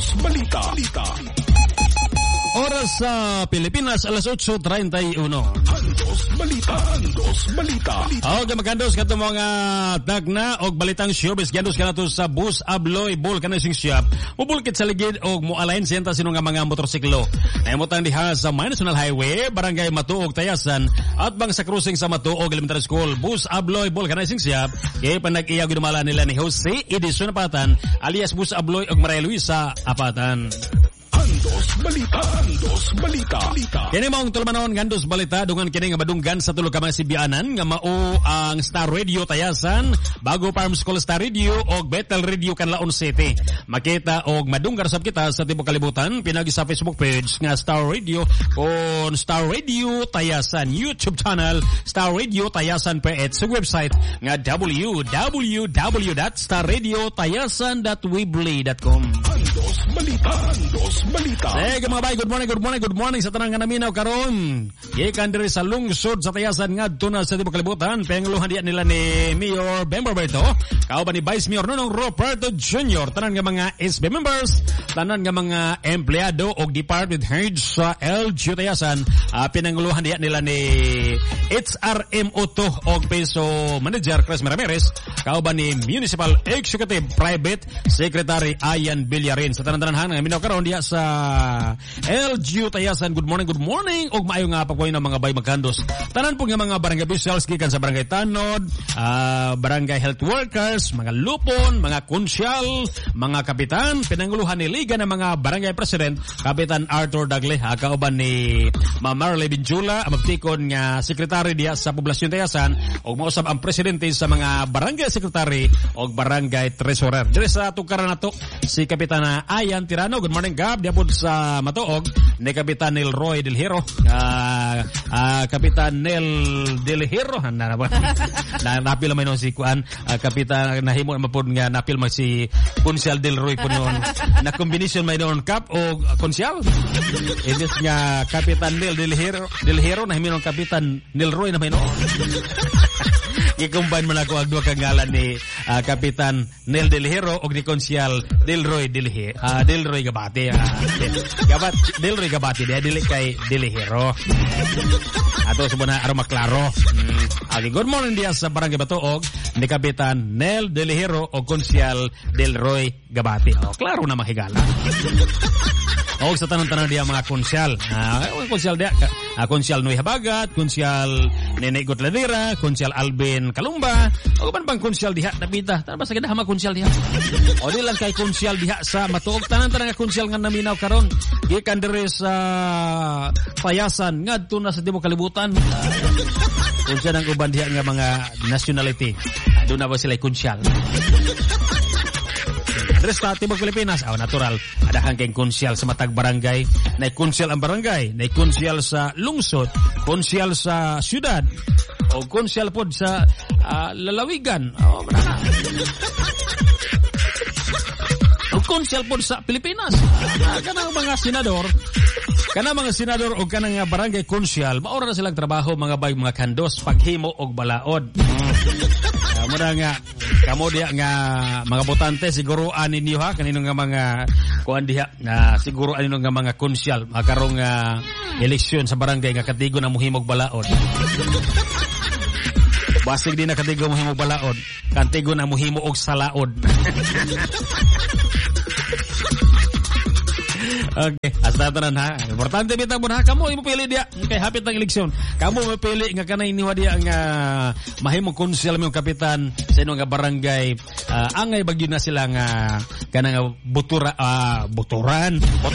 Balita. Oras sa Pilipinas, alas 8:31. Andos Balita. Okay, magkandos ka itong mga tagna o balitang showbiz. Gandos ka na ito sa Bus Abloy Vulcanizing Shop. Mubulkit sa ligid o mualain siyenta sino nga mga motorsiklo. Naimutang diha sa National Highway, Barangay Matuog, Tayasan, at bang sa cruising sa Matuog Elementary School. Bus Abloy Vulcanizing Shop. Kaya panag-iya ginumala nila ni Jose Edison Apatan, alias Bus Abloy o Maria Luisa Apatan. Andos Balita. Kini maong tulmanon Gandos Balita dungan kini nga madunggan sa tulo ka mga sibianan nga mao ang Star Radio Tayasan, Bago Farm School Star Radio og Bethel Radio Canlaon City. Makita og madunggar sab kita sa tibuok kalibutan pinagi sa Facebook page nga Star Radio kon Star Radio Tayasan, YouTube channel Star Radio Tayasan PH, sa website nga www.starradiotayasan.weebly.com. Andos Balita. Hey, mga bay, good morning sa tanang nga naminaw karon. Gikan diri sa lungsod sa Tayasan ngadto na sa tibuok kalibutan, penguluhan diya nila ni Mayor Bemberberto, kauban ni Vice Mayor Nonong Roberto Jr., tanan nga mga SB members, tanan nga mga empleyado og department heads sa LGU Tayasan, pinanguluhan diya nila ni HRMO2 og Peso Manager Chris Ramirez, kauban ni Municipal Executive Private Secretary Ayan Villarin. Sa tanan-tanan nga minaw karon diya sa LGU Tayasan. Good morning og maayo nga pagkuhay ng mga bay magkandos. Tanan po nga mga barangay officials gikan sa barangay Tanod, barangay health workers, mga lupon, mga konsyal, mga kapitan, pinanguluhan ni Liga ng mga barangay president, Kapitan Arthur Dagle, kauban ni Ma'am Marley Binjula, ang magtikon nga sekretary diya sa Poblasyon Tayasan, og mausab ang presidente sa mga barangay secretary og barangay treasurer. Diri sa tukaran nato si Kapitan Ayan Tirano. Good morning, Gab. Diapod sa Matuog ni Kapitan Nel Roy Del Hero. Kapitan Nel Del Hero. Napil man si Kuan. Kapitan nahimo mapod nga napil man si Konsyal Del Roy po noon. Na combination may noon Kap o Konsyal. Inis nga Kapitan Nel Del Hero nahimo ng Kapitan Nel Roy na may noon. I-combine mo na ako ang duwa kangalan ni Kapitan Nel Del Hero o ni Konsyal Del Roy Gabati. Del Roy Gabati dia dili kay Del Hero. Ato subana aroma klaro. Okay, good morning dia sa Barangay Batuog ni Kapitan Nel Del Hero o Konsyal Del Roy Gabati. Klaro na mahigala. O sa tanong-tanong dia mga konsyal. Konsyal dia, Konsyal Noy Habagat, Konsyal Nene Gotladera, Konsyal Alvin Kalumba, o ban bang konsyal diha nabita. Tan ba sa ganahan konsyal diha. O di lang kay konsyal diha sa Matuog, tanan-tanan nga konsyal nga naminaw karon. Gikan diri sa Tayasan ngadto na sa tibuok kalibutan. Konsyal ang uban diha nga mga nationality. Doon na ba sila konsyal? Dres sa tibuok Pilipinas, natural. Adahan kay konsyal sa matag barangay, na konsyal ang barangay, na konsyal sa lungsod, konsyal sa syudad, o konsyal pod sa lalawigan. O konsyal pod sa Pilipinas. Kanang mga senador, o kanang barangay konsyal, maura na silang trabaho mga bay mga kandos, paghimo og balaod. Muna nga kamo diha nga mga botante siguruan ninyo ha kanino nga mga kuan diha nga siguruan ninyo nga mga konsyal makarong eleksyon sa barangay nga katigo na muhimog balaod. Basig din na katigo muhimog balaod, katigo na muhimo og salaod. Okay, hasta tanan ha. Importante bitaw mo ha, kamo imo pili dia kay hapit ang eleksyon. Kamo mapili nga kanay niwa dia nga mahimong konsyal mo kapitan sa inyo nga barangay. Angay bagyo na sila nga kanang botaran.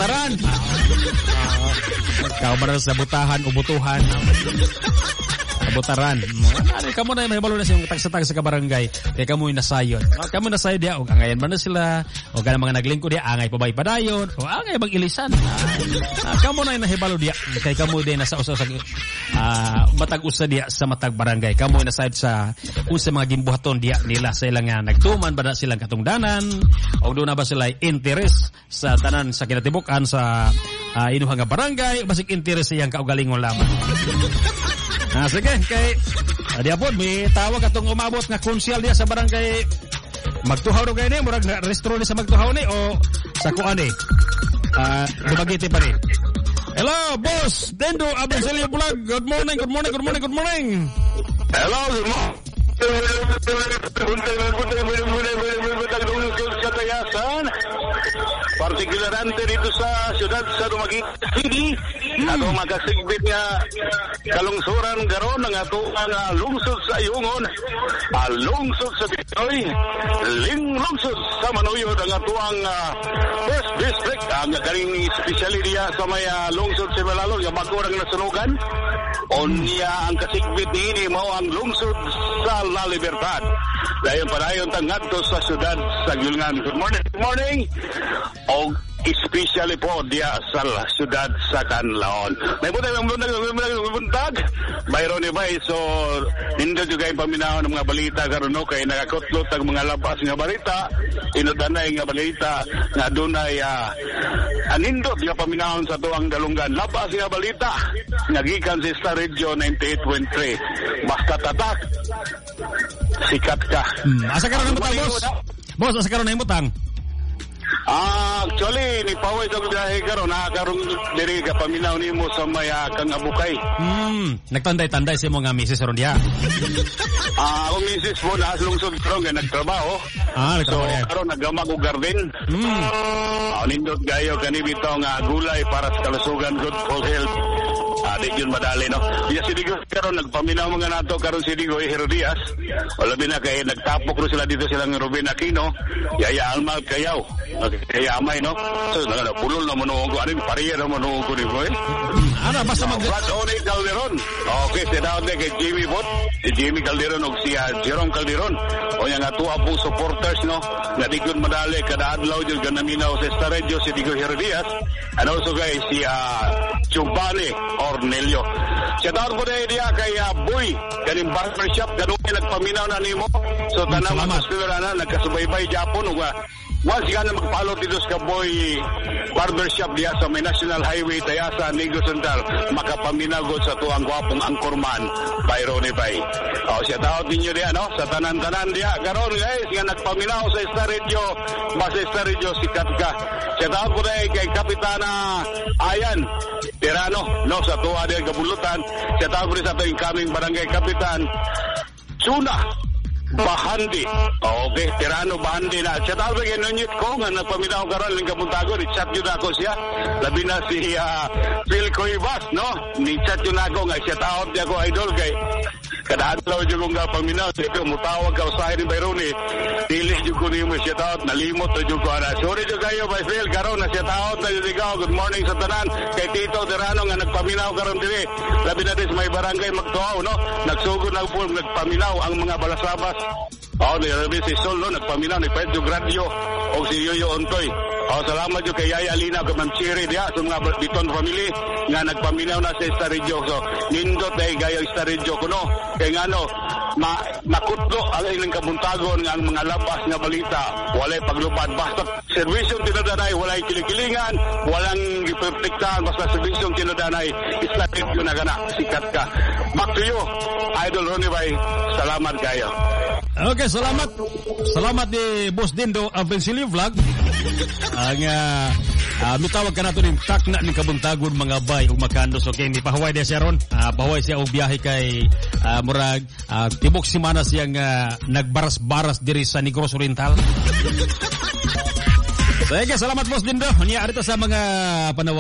Kauban sa butahan o butuhan. Botaran. Ano kamo na may balo na siyang tag-satag sa barangay. Kay kamo nasayod. Kamo nasayod dia og angayan man na sila o kanang mga naglingkod dia angay pabay padayon o angay bag ilisan. Kamo na nahibalo dia kay kamo din nasa usa sa matag usa dia sa matag barangay. Kamo nasayod sa unsa mga gimbuhaton dia nila sa ilang nagtuman ba na silang katungdanan o do na ba sila interes sa tanan sa kinatibukan sa inuhang barangay basig interes siyang kaugalingon lamang. Sige, kay diapod may tawag atong umabot nga konsyal diya sa barangay Magtuhaw ro kay ni murag restaurant sa magtuhaw ni o sa kuan ni. Dumagiti pa ni. Hello, boss. Dendo Abencelio Vlog. Good morning. Hello, good morning. Partikularante dito sa siyudad sa Dumaguete City. Ato makasigbit nga kalungsuran garon ng ato nga lungsod sa Ayungon, lungsod sa Bitoy, lungsod sa Manuyod ang ato ang first district ang galing especially diya sa may lungsod sa Malalog yung magurang nasunugan. Onya ang kasigbit ni mo ang lungsod sa La Libertad. Dayon padayon tangadto sa siyudad sa Gilngan. Good morning. O especially po diya sa siyudad sa Canlaon. May buntag. Mayroon ni bay so nindo juga yung paminaw ng mga balita karon no kay nagakutlot ang mga labas nga balita. Inudanay nga balita nga dunay anindot nga paminaw sa tuwang dalunggan. Labas nga balita nagikan sa Star Radio 98.3. Basta tatak. Sikat ka. Asa karon ang butang, boss? Boss, asa karon ang butang? Actually, ni Paway sa biyahe karon karon diri ka paminaw nimo sa may kang Abukay. Nagtanday-tanday si mo nga misis ron diha. Ako misis mo na lungsod karon nga nagtrabaho. Nagtrabaho. So karon nagamag og garden. Nindot gayo kani bitaw nga gulay para sa kalusugan, good for health. Di yun madali, no? Diya si Digo karon nagpaminaw mga nato karon si Digo Herodias. Wala na kay nagtapok ro sila dito silang Ruben Aquino. Yaya Almal Kayaw. Kaya amay, no? So pulol na manuong ko. Ano pariya na manuong ko ni Boy? Basta Brad Oni Calderon. Okay, sinawad na kay Jimmy Bot. Si Jimmy Calderon o si Jerome Calderon. O yung atua po supporters, no? Nga di yun madali kada adlaw dyan ganaminaw sa Star Radio si Digo Herodias. And also guys, si Chubane Ornelio. Siya taon po na idea kay Boy, ganing barbershop, ganun nagpaminaw na nimo. So tanang hospital na, nagkasubaybay Japon, once ka na mag-follow dito sa Boy barbershop diya sa may National Highway daya sa Negros Central, makapaminagot sa tuang gwapong angkorman, Bayro ni Bay. Siya taon ninyo diya, no? Sa tanan-tanan diya. Karon guys, nga nagpaminaw sa Star Radio, basta Star Radio, sikat ka. Siya taon po na kay Kapitana Ayan Tirano, no, sa tuwa diya kabulutan. Siya taon po rin sa ito yung kaming barangay Kapitan Chuna Bahandi. Okay, Tirano Bahandi na. Siya taon po kay Nunyit ko nga nagpaminaw karon ng kabuntago. Ni-chat yun ako siya. Labi na si Phil Coibas, no? Ni-chat yun ako nga siya taon niya ko idol kay kadadlaw dyan kong paminaw. Siya mutawag ka usahin ni Bayroni. Tilis dyan ko niyo siya taon. Nalimot na dyan ko. Sorry dyan kayo, by Phil. Karon na siya taon na dyan ikaw. Good morning sa tanan. Kay Tito Tirano nga nagpaminaw karon diri. Labi na din sa may barangay magtuaw, no? Nagsugod na po nagpaminaw ang mga balasabas. Nilabi si Sol, no? Nagpaminaw ni Pedro Gradio o si Yoyo Ontoy. Salamat yung kay Yaya Alina, kay Ma'am Chiri diya, sa mga Biton family nga nagpaminaw na sa Star Radio. So, nindot na gayo Star Radio ko, no? Kaya nga, no, makutlo ang ilang kabuntagon nga ang mga labas nga balita. Walay paglupad. Basta serbisyong tinadanay, walay kilikilingan, walang ipertiktahan, basta serbisyong tinadanay, Star Radio na gana, sikat ka. Back to you, Idol Ronnie Bay. Salamat kayo. Okay, salamat. Salamat ni Boss Dindo Abencelio Vlog. Ang mitawag ka nato ng takna ng kabuntagon mga bay ug makandos. Okay, ni pahuway dia siya ron. Pahuway siya og biyahe kay murag tibok semana siyang nagbaras-baras diri sa Negros Oriental. So, salamat Boss Dindo. Niya arito sa mga panaw